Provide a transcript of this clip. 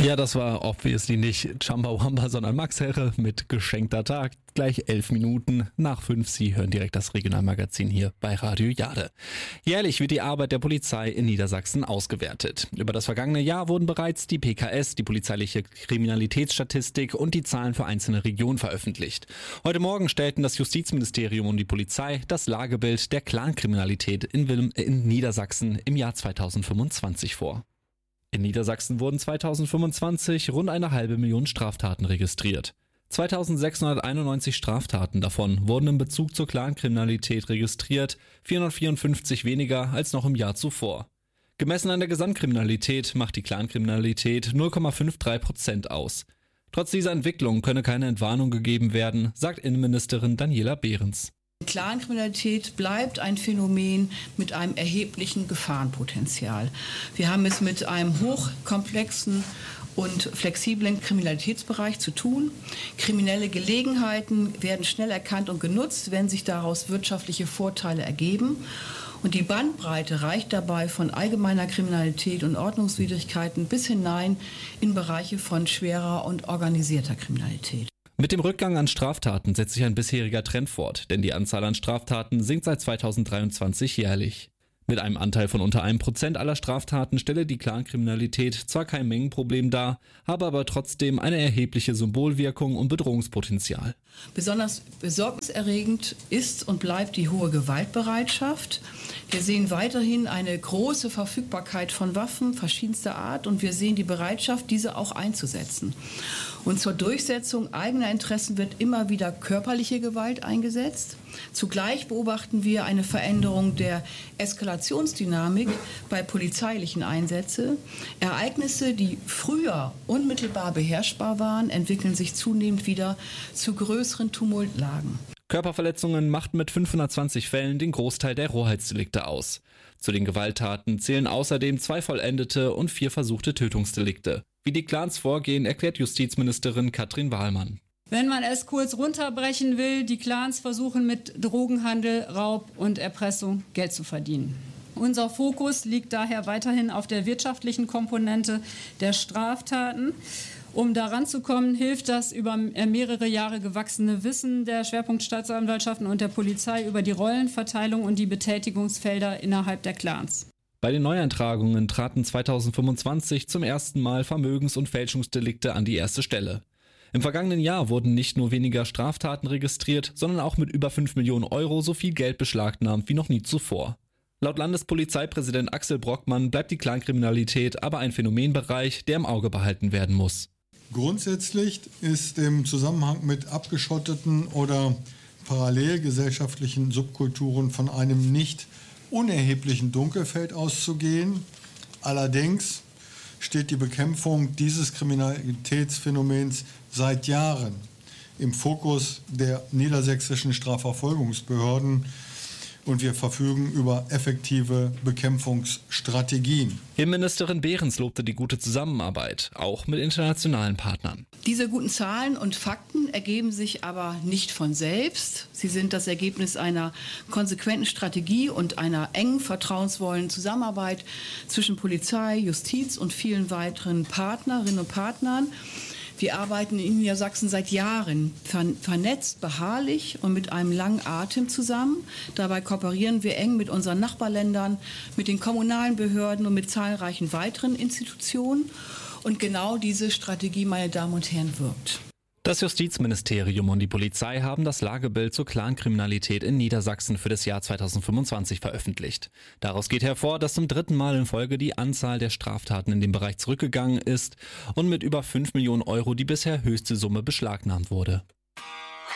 Ja, das war obviously nicht Chumbawamba, sondern Max Herre mit Geschenkter Tag. Gleich 11 Minuten nach 5. Sie hören direkt das Regionalmagazin hier bei Radio Jade. Jährlich wird die Arbeit der Polizei in Niedersachsen ausgewertet. Über das vergangene Jahr wurden bereits die PKS, die polizeiliche Kriminalitätsstatistik und die Zahlen für einzelne Regionen veröffentlicht. Heute Morgen stellten das Justizministerium und die Polizei das Lagebild der Clankriminalität in Niedersachsen im Jahr 2025 vor. In Niedersachsen wurden 2025 rund 500.000 Straftaten registriert. 2691 Straftaten davon wurden in Bezug zur Clankriminalität registriert, 454 weniger als noch im Jahr zuvor. Gemessen an der Gesamtkriminalität macht die Clankriminalität 0,53% aus. Trotz dieser Entwicklung könne keine Entwarnung gegeben werden, sagt Innenministerin Daniela Behrens. Clankriminalität bleibt ein Phänomen mit einem erheblichen Gefahrenpotenzial. Wir haben es mit einem hochkomplexen und flexiblen Kriminalitätsbereich zu tun. Kriminelle Gelegenheiten werden schnell erkannt und genutzt, wenn sich daraus wirtschaftliche Vorteile ergeben. Und die Bandbreite reicht dabei von allgemeiner Kriminalität und Ordnungswidrigkeiten bis hinein in Bereiche von schwerer und organisierter Kriminalität. Mit dem Rückgang an Straftaten setzt sich ein bisheriger Trend fort, denn die Anzahl an Straftaten sinkt seit 2023 jährlich. Mit einem Anteil von unter 1% aller Straftaten stelle die Clankriminalität zwar kein Mengenproblem dar, habe aber trotzdem eine erhebliche Symbolwirkung und Bedrohungspotenzial. Besonders besorgniserregend ist und bleibt die hohe Gewaltbereitschaft. Wir sehen weiterhin eine große Verfügbarkeit von Waffen verschiedenster Art und wir sehen die Bereitschaft, diese auch einzusetzen. Und zur Durchsetzung eigener Interessen wird immer wieder körperliche Gewalt eingesetzt. Zugleich beobachten wir eine Veränderung der Eskalationsdynamik bei polizeilichen Einsätzen. Ereignisse, die früher unmittelbar beherrschbar waren, entwickeln sich zunehmend wieder zu größeren Tumultlagen. Körperverletzungen machten mit 520 Fällen den Großteil der Rohheitsdelikte aus. Zu den Gewalttaten zählen außerdem 2 vollendete und 4 versuchte Tötungsdelikte. Wie die Clans vorgehen, erklärt Justizministerin Katrin Wahlmann. Wenn man es kurz runterbrechen will, die Clans versuchen mit Drogenhandel, Raub und Erpressung Geld zu verdienen. Unser Fokus liegt daher weiterhin auf der wirtschaftlichen Komponente der Straftaten. Um daran zu kommen, hilft das über mehrere Jahre gewachsene Wissen der Schwerpunktstaatsanwaltschaften und der Polizei über die Rollenverteilung und die Betätigungsfelder innerhalb der Clans. Bei den Neueintragungen traten 2025 zum ersten Mal Vermögens- und Fälschungsdelikte an die erste Stelle. Im vergangenen Jahr wurden nicht nur weniger Straftaten registriert, sondern auch mit über 5 Millionen Euro so viel Geld beschlagnahmt wie noch nie zuvor. Laut Landespolizeipräsident Axel Brockmann bleibt die Clankriminalität aber ein Phänomenbereich, der im Auge behalten werden muss. Grundsätzlich ist im Zusammenhang mit abgeschotteten oder parallelgesellschaftlichen Subkulturen von einem nicht unerheblichen Dunkelfeld auszugehen. Allerdings steht die Bekämpfung dieses Kriminalitätsphänomens seit Jahren im Fokus der niedersächsischen Strafverfolgungsbehörden und wir verfügen über effektive Bekämpfungsstrategien. Innenministerin Behrens lobte die gute Zusammenarbeit, auch mit internationalen Partnern. Diese guten Zahlen und Fakten ergeben sich aber nicht von selbst. Sie sind das Ergebnis einer konsequenten Strategie und einer engen, vertrauensvollen Zusammenarbeit zwischen Polizei, Justiz und vielen weiteren Partnerinnen und Partnern. Wir arbeiten in Niedersachsen seit Jahren vernetzt, beharrlich und mit einem langen Atem zusammen. Dabei kooperieren wir eng mit unseren Nachbarländern, mit den kommunalen Behörden und mit zahlreichen weiteren Institutionen. Und genau diese Strategie, meine Damen und Herren, wirkt. Das Justizministerium und die Polizei haben das Lagebild zur Clankriminalität in Niedersachsen für das Jahr 2025 veröffentlicht. Daraus geht hervor, dass zum 3. Mal in Folge die Anzahl der Straftaten in dem Bereich zurückgegangen ist und mit über 5 Millionen Euro die bisher höchste Summe beschlagnahmt wurde.